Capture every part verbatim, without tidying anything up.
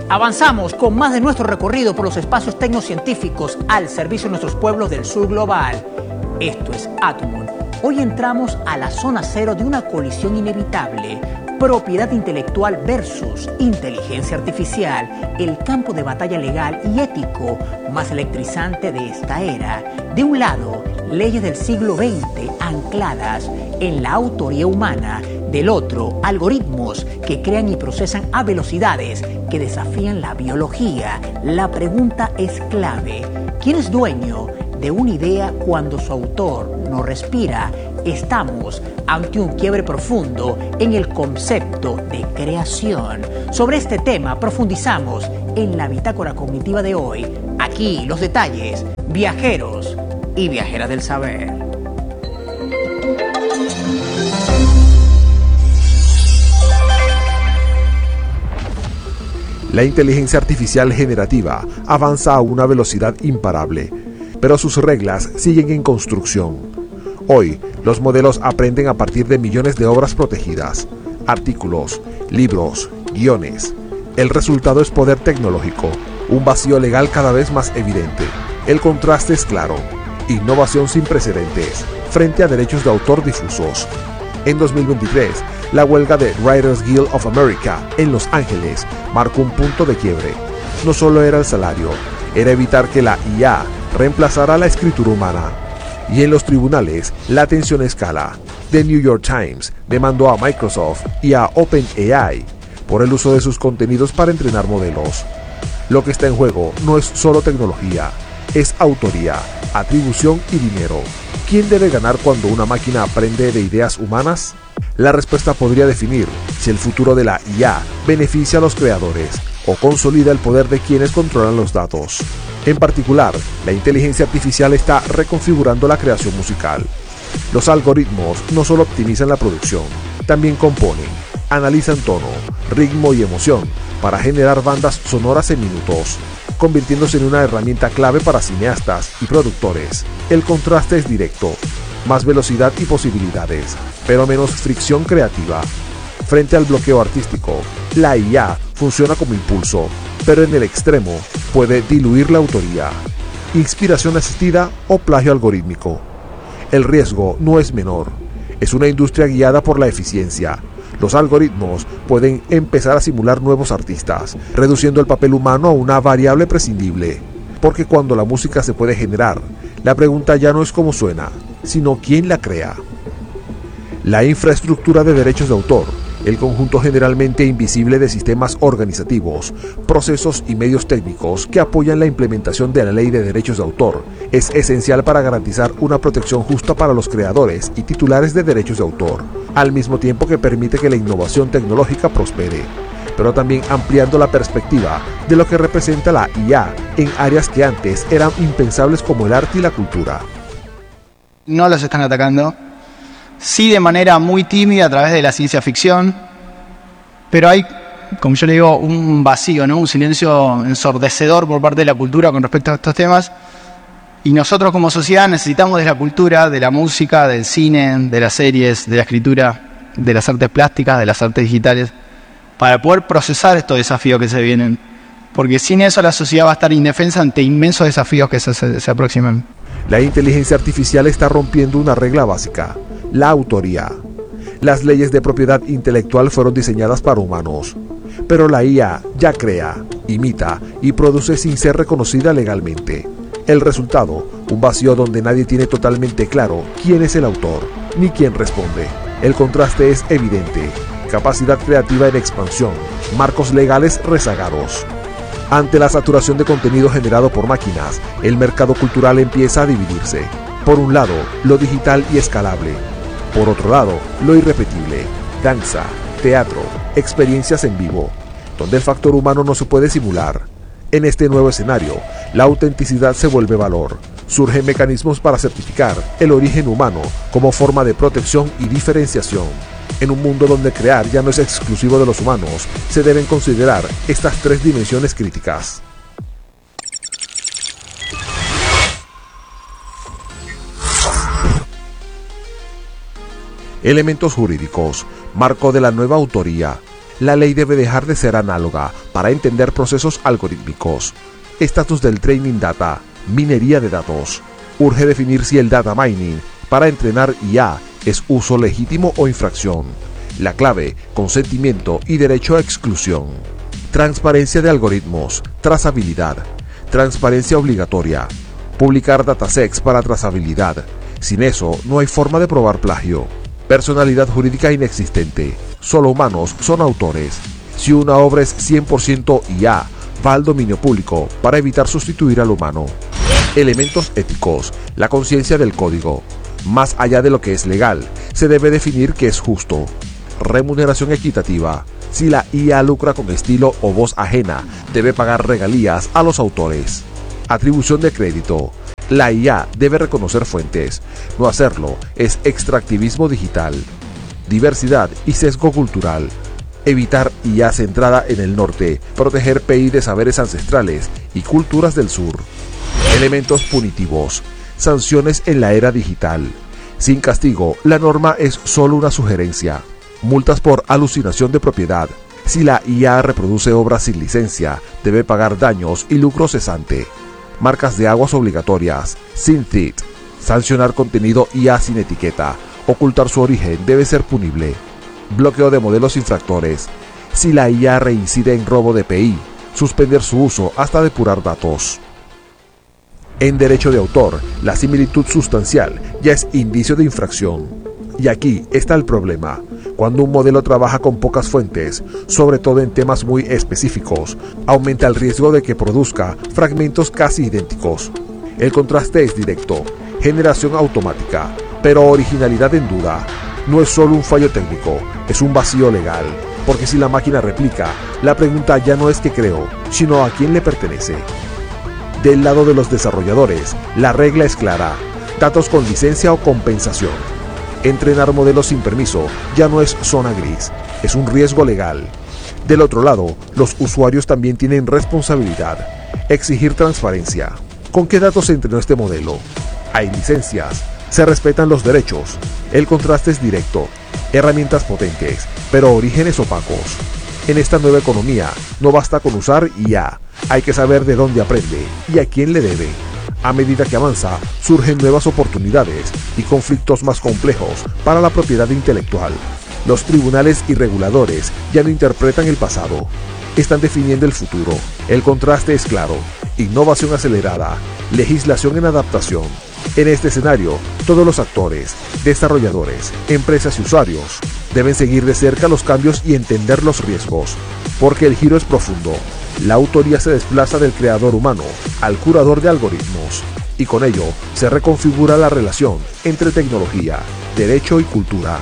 Avanzamos con más de nuestro recorrido por los espacios tecnocientíficos al servicio de nuestros pueblos del sur global. Esto es Atomon. Hoy entramos a la zona cero de una colisión inevitable. Propiedad intelectual versus inteligencia artificial, el campo de batalla legal y ético más electrizante de esta era. De un lado, leyes del siglo veinte ancladas en la autoría humana. Del otro, algoritmos que crean y procesan a velocidades que desafían la biología. La pregunta es clave: ¿quién es dueño de una idea cuando su autor no respira? Estamos ante un quiebre profundo en el concepto de creación. Sobre este tema profundizamos en la bitácora cognitiva de hoy. Aquí los detalles, viajeros y viajeras del saber. La inteligencia artificial generativa avanza a una velocidad imparable, pero sus reglas siguen en construcción. Hoy, los modelos aprenden a partir de millones de obras protegidas, artículos, libros, guiones. El resultado es poder tecnológico, un vacío legal cada vez más evidente. El contraste es claro: innovación sin precedentes frente a derechos de autor difusos. En dos mil veintitrés, la huelga de Writers Guild of America en Los Ángeles marcó un punto de quiebre. No solo era el salario, era evitar que la I A reemplazara la escritura humana. Y en los tribunales, la tensión escala. The New York Times demandó a Microsoft y a OpenAI por el uso de sus contenidos para entrenar modelos. Lo que está en juego no es solo tecnología, es autoría, atribución y dinero. ¿Quién debe ganar cuando una máquina aprende de ideas humanas? La respuesta podría definir si el futuro de la I A beneficia a los creadores o consolida el poder de quienes controlan los datos. En particular, la inteligencia artificial está reconfigurando la creación musical. Los algoritmos no solo optimizan la producción, también componen, analizan tono, ritmo y emoción para generar bandas sonoras en minutos, convirtiéndose en una herramienta clave para cineastas y productores. El contraste es directo: más velocidad y posibilidades, pero menos fricción creativa. Frente al bloqueo artístico, la I A funciona como impulso, pero en el extremo puede diluir la autoría, inspiración asistida o plagio algorítmico. El riesgo no es menor, es una industria guiada por la eficiencia. Los algoritmos pueden empezar a simular nuevos artistas, reduciendo el papel humano a una variable prescindible. Porque cuando la música se puede generar, la pregunta ya no es cómo suena, sino quién la crea. La infraestructura de derechos de autor, el conjunto generalmente invisible de sistemas organizativos, procesos y medios técnicos que apoyan la implementación de la ley de derechos de autor, es esencial para garantizar una protección justa para los creadores y titulares de derechos de autor, al mismo tiempo que permite que la innovación tecnológica prospere, pero también ampliando la perspectiva de lo que representa la I A en áreas que antes eran impensables como el arte y la cultura. No los están atacando, sí de manera muy tímida a través de la ciencia ficción, pero hay, como yo le digo, un vacío, ¿no? Un silencio ensordecedor por parte de la cultura con respecto a estos temas, y nosotros como sociedad necesitamos de la cultura, de la música, del cine, de las series, de la escritura, de las artes plásticas, de las artes digitales, para poder procesar estos desafíos que se vienen, porque sin eso la sociedad va a estar indefensa ante inmensos desafíos que se, se, se aproximan. La inteligencia artificial está rompiendo una regla básica: la autoría. Las leyes de propiedad intelectual fueron diseñadas para humanos, pero la I A ya crea, imita y produce sin ser reconocida legalmente. El resultado, un vacío donde nadie tiene totalmente claro quién es el autor, ni quién responde. El contraste es evidente: capacidad creativa en expansión, marcos legales rezagados. Ante la saturación de contenido generado por máquinas, el mercado cultural empieza a dividirse. Por un lado, lo digital y escalable. Por otro lado, lo irrepetible: danza, teatro, experiencias en vivo, donde el factor humano no se puede simular. En este nuevo escenario, la autenticidad se vuelve valor. Surgen mecanismos para certificar el origen humano como forma de protección y diferenciación. En un mundo donde crear ya no es exclusivo de los humanos, se deben considerar estas tres dimensiones críticas. Elementos jurídicos, marco de la nueva autoría. la ley debe dejar de ser análoga para entender procesos algorítmicos. Estatus del training data, minería de datos. Urge definir si el data mining para entrenar I A es uso legítimo o infracción. La clave, consentimiento y derecho a exclusión. Transparencia de algoritmos, trazabilidad. Transparencia obligatoria. Publicar datasets para trazabilidad. Sin eso, no hay forma de probar plagio. Personalidad jurídica inexistente. Solo humanos son autores. Si una obra es cien por ciento I A, va al dominio público para evitar sustituir al humano. Elementos éticos. La conciencia del código. Más allá de lo que es legal, se debe definir qué es justo. Remuneración equitativa. Si la I A lucra con estilo o voz ajena, debe pagar regalías a los autores. Atribución de crédito. La I A debe reconocer fuentes. No hacerlo es extractivismo digital. Diversidad y sesgo cultural. Evitar I A centrada en el norte. Proteger P I de saberes ancestrales y culturas del sur. Elementos punitivos. Sanciones en la era digital. Sin castigo, la norma es solo una sugerencia. Multas por alucinación de propiedad. Si la I A reproduce obras sin licencia, debe pagar daños y lucro cesante. Marcas de aguas obligatorias. Synthit. Sancionar contenido I A sin etiqueta. Ocultar su origen debe ser punible. Bloqueo de modelos infractores. Si la I A reincide en robo de P I, suspender su uso hasta depurar datos. En derecho de autor, la similitud sustancial ya es indicio de infracción. Y aquí está el problema. Cuando un modelo trabaja con pocas fuentes, sobre todo en temas muy específicos, aumenta el riesgo de que produzca fragmentos casi idénticos. El contraste es directo, generación automática, pero originalidad en duda. No es solo un fallo técnico, es un vacío legal, porque si la máquina replica, la pregunta ya no es qué creo, sino a quién le pertenece. Del lado de los desarrolladores, la regla es clara: datos con licencia o compensación. Entrenar modelos sin permiso ya no es zona gris, es un riesgo legal. Del otro lado, los usuarios también tienen responsabilidad. Exigir transparencia. ¿Con qué datos se entrenó este modelo? Hay licencias, se respetan los derechos, el contraste es directo, herramientas potentes, pero orígenes opacos. En esta nueva economía, no basta con usar I A, hay que saber de dónde aprende y a quién le debe. A medida que avanza, surgen nuevas oportunidades y conflictos más complejos para la propiedad intelectual. Los tribunales y reguladores ya no interpretan el pasado, están definiendo el futuro. El contraste es claro: innovación acelerada, legislación en adaptación. En este escenario, todos los actores, desarrolladores, empresas y usuarios deben seguir de cerca los cambios y entender los riesgos, porque el giro es profundo. La autoría se desplaza del creador humano al curador de algoritmos, y con ello se reconfigura la relación entre tecnología, derecho y cultura.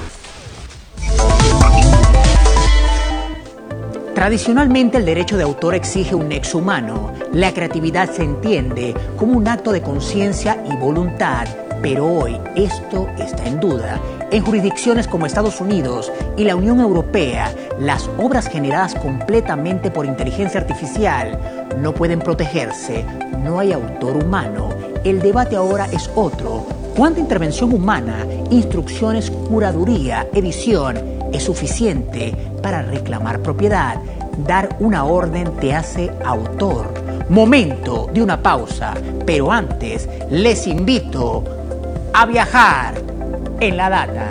Tradicionalmente el derecho de autor exige un nexo humano. La creatividad se entiende como un acto de conciencia y voluntad, pero hoy esto está en duda. En jurisdicciones como Estados Unidos y la Unión Europea, las obras generadas completamente por inteligencia artificial no pueden protegerse. No hay autor humano. El debate ahora es otro. ¿Cuánta intervención humana, instrucciones, curaduría, edición es suficiente para reclamar propiedad? Dar una orden te hace autor. Momento de una pausa, pero antes les invito a viajar en la data.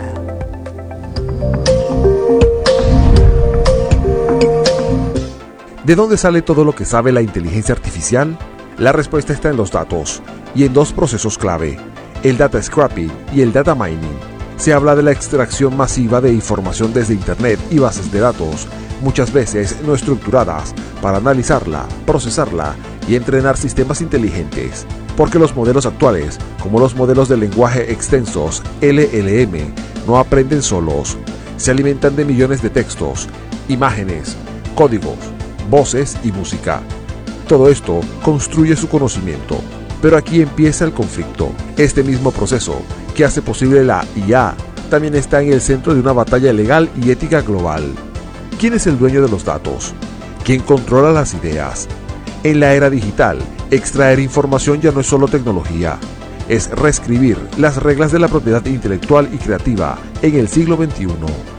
¿De dónde sale todo lo que sabe la inteligencia artificial? La respuesta está en los datos, y en dos procesos clave: el data scrapping y el data mining. Se habla de la extracción masiva de información desde Internet y bases de datos, muchas veces no estructuradas, para analizarla, procesarla y entrenar sistemas inteligentes. Porque los modelos actuales, como los modelos de lenguaje extensos L L M, no aprenden solos. Se alimentan de millones de textos, imágenes, códigos, voces y música. Todo esto construye su conocimiento. Pero aquí empieza el conflicto. Este mismo proceso, que hace posible la I A, también está en el centro de una batalla legal y ética global. ¿Quién es el dueño de los datos? ¿Quién controla las ideas? En la era digital, extraer información ya no es solo tecnología, es reescribir las reglas de la propiedad intelectual y creativa en el siglo veintiuno.